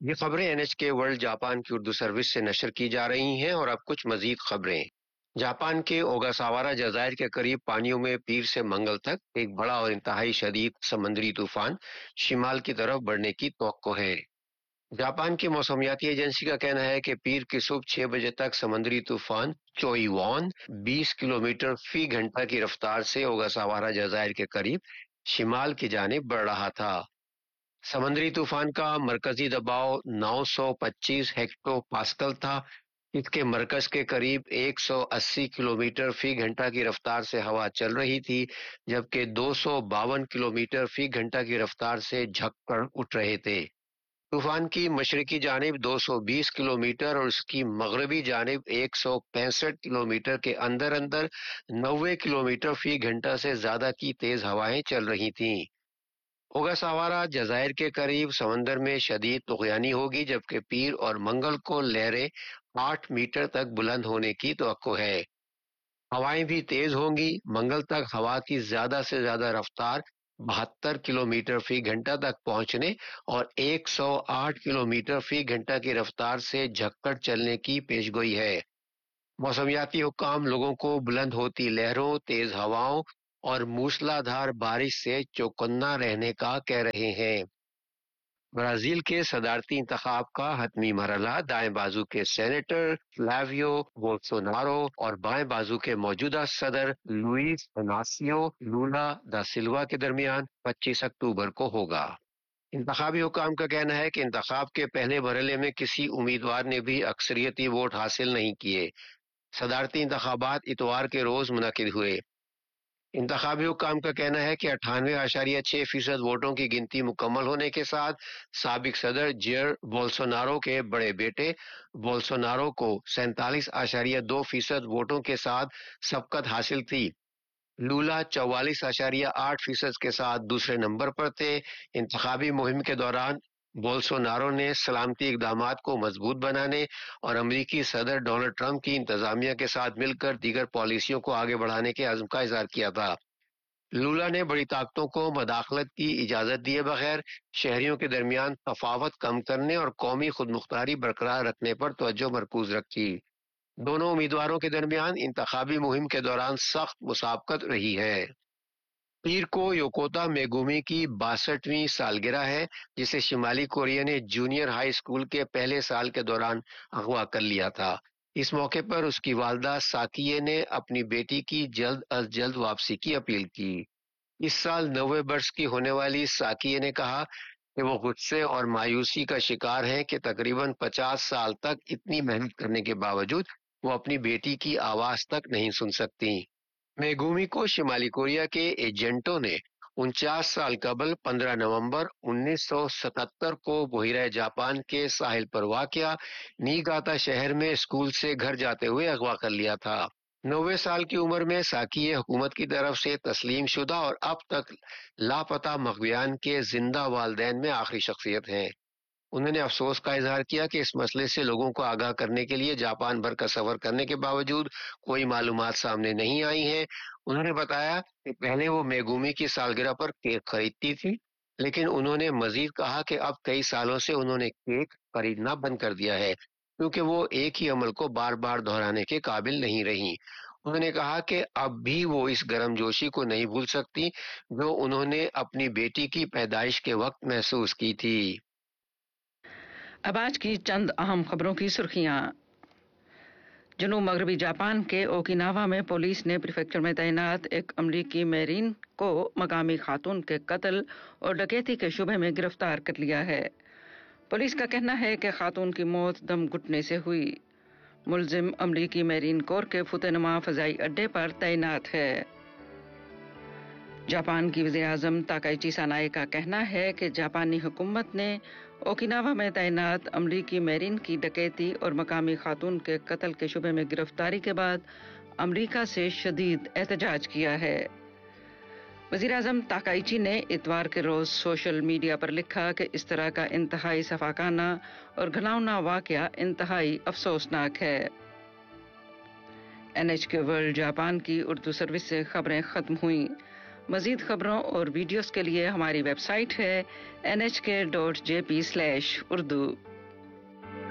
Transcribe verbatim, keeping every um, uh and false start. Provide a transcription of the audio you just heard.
یہ خبریں N H کے ورلڈ جاپان کی اردو سروس سے نشر کی جا رہی ہیں، اور اب کچھ مزید خبریں۔ جاپان کے اوگاساوارا جزائر کے قریب پانیوں میں پیر سے منگل تک ایک بڑا اور انتہائی شدید سمندری طوفان شمال کی طرف بڑھنے کی توقع ہے۔ جاپان کی موسمیاتی ایجنسی کا کہنا ہے کہ پیر کی صبح چھ بجے تک سمندری طوفان چوئی وان بیس کلومیٹر فی گھنٹہ کی رفتار سے اوگاساوارا جزائر کے قریب شمال کی جانب بڑھ رہا تھا۔ سمندری طوفان کا مرکزی دباؤ نو سو پچیس ہیکٹو پاسکل تھا۔ اس کے مرکز کے قریب ایک سو اسی کلومیٹر فی گھنٹہ کی رفتار سے ہوا چل رہی تھی، جبکہ دو سو باون کلومیٹر فی گھنٹہ کی رفتار سے جھکڑ اٹھ رہے تھے۔ طوفان کی مشرقی جانب دو سو بیس کلومیٹر اور اس کی مغربی جانب ایک سو پینسٹھ کلومیٹر کے اندر اندر نوے کلومیٹر فی گھنٹہ سے زیادہ کی تیز ہوائیں چل رہی تھیں۔ اوگاساوارا جزائر کے قریب سمندر میں شدید طغیانی ہوگی، جبکہ پیر اور منگل کو لہریں آٹھ میٹر تک بلند ہونے کی توقع ہے۔ ہوائیں بھی تیز ہوں گی۔ منگل تک ہوا کی زیادہ سے زیادہ رفتار بہتر کلومیٹر فی گھنٹہ تک پہنچنے اور ایک سو آٹھ کلومیٹر فی گھنٹہ کی رفتار سے جھکڑ چلنے کی پیشگوئی ہے۔ موسمیاتی حکام لوگوں کو بلند ہوتی لہروں، تیز ہواؤں اور موسلا دھار بارش سے چوکنا رہنے کا کہہ رہے ہیں۔ برازیل کے صدارتی انتخاب کا حتمی مرحلہ دائیں بازو کے سینیٹر فلاویو بولسونارو اور بائیں بازو کے موجودہ صدر لوئس اناسیو لولا دا سلوا کے درمیان پچیس اکتوبر کو ہوگا۔ انتخابی حکام کا کہنا ہے کہ انتخاب کے پہلے مرحلے میں کسی امیدوار نے بھی اکثریتی ووٹ حاصل نہیں کیے۔ صدارتی انتخابات اتوار کے روز منعقد ہوئے۔ انتخابی حکام کا کہنا ہے کہ اٹھانوے اشاریہ چھ فیصد ووٹوں کی گنتی مکمل ہونے کے ساتھ سابق صدر جیر بولسونارو کے بڑے بیٹے بولسونارو کو سینتالیس اشاریہ دو فیصد ووٹوں کے ساتھ سبقت حاصل تھی۔ لولا چوالیس اشاریہ آٹھ فیصد کے ساتھ دوسرے نمبر پر تھے۔ انتخابی مہم کے دوران بولسونارو نے سلامتی اقدامات کو مضبوط بنانے اور امریکی صدر ڈونلڈ ٹرمپ کی انتظامیہ کے ساتھ مل کر دیگر پالیسیوں کو آگے بڑھانے کے عزم کا اظہار کیا تھا۔ لولا نے بڑی طاقتوں کو مداخلت کی اجازت دیے بغیر شہریوں کے درمیان تفاوت کم کرنے اور قومی خود مختاری برقرار رکھنے پر توجہ مرکوز رکھی۔ دونوں امیدواروں کے درمیان انتخابی مہم کے دوران سخت مسابقت رہی ہے۔ پیر کو یوکوتا میگومی کی باسٹھویں سالگرہ ہے، جسے شمالی کوریا نے جونیئر ہائی اسکول کے پہلے سال کے دوران اغوا کر لیا تھا۔ اس موقع پر اس کی والدہ ساکیے نے اپنی بیٹی کی جلد از جلد واپسی کی اپیل کی۔ اس سال نوے برس کی ہونے والی ساکیے نے کہا کہ وہ غصے اور مایوسی کا شکار ہیں کہ تقریباً پچاس سال تک اتنی محنت کرنے کے باوجود وہ اپنی بیٹی کی آواز تک نہیں سن سکتی۔ میگومی کو شمالی کوریا کے ایجنٹوں نے انچاس سال قبل پندرہ نومبر انیس سو ستتر کو بحیرہ جاپان کے ساحل پر واقع نیگاتا شہر میں اسکول سے گھر جاتے ہوئے اغوا کر لیا تھا۔ نوے سال کی عمر میں ساکیے حکومت کی طرف سے تسلیم شدہ اور اب تک لاپتہ مغویان کے زندہ والدین میں آخری شخصیت ہیں۔ انہوں نے افسوس کا اظہار کیا کہ اس مسئلے سے لوگوں کو آگاہ کرنے کے لیے جاپان بھر کا سفر کرنے کے باوجود کوئی معلومات سامنے نہیں آئی ہیں۔ انہوں نے بتایا کہ پہلے وہ میگومی کی سالگرہ پر کیک خریدتی تھی، لیکن انہوں نے مزید کہا کہ اب کئی سالوں سے انہوں نے کیک خریدنا بند کر دیا ہے کیونکہ وہ ایک ہی عمل کو بار بار دہرانے کے قابل نہیں رہیں۔ انہوں نے کہا کہ اب بھی وہ اس گرم جوشی کو نہیں بھول سکتی جو انہوں نے اپنی بیٹی کی پیدائش کے وقت محسوس کی تھی۔ اب آج کی چند اہم خبروں کی سرخیاں۔ جنوب مغربی جاپان کے اوکیناوا میں پولیس نے پریفیکچر میں تعینات ایک امریکی میرین کو مقامی خاتون کے قتل اور ڈکیتی کے شبہ میں گرفتار کر لیا ہے۔ پولیس کا کہنا ہے کہ خاتون کی موت دم گھٹنے سے ہوئی۔ ملزم امریکی میرین کور کے فتح نما فضائی اڈے پر تعینات ہے۔ جاپان کی وزیر اعظم تاکائچی سانائے کا کہنا ہے کہ جاپانی حکومت نے اوکیناوا میں تعینات امریکی میرین کی ڈکیتی اور مقامی خاتون کے قتل کے شبہ میں گرفتاری کے بعد امریکہ سے شدید احتجاج کیا ہے۔ وزیر اعظم تاکائچی نے اتوار کے روز سوشل میڈیا پر لکھا کہ اس طرح کا انتہائی سفاکانہ اور گھناؤنا واقعہ انتہائی افسوسناک ہے۔ این ایچ کے ورلڈ جاپان کی اردو سروس سے خبریں ختم ہوئیں۔ مزید خبروں اور ویڈیوز کے لیے ہماری ویب سائٹ ہے این ایچ کے dot J P slash Urdu.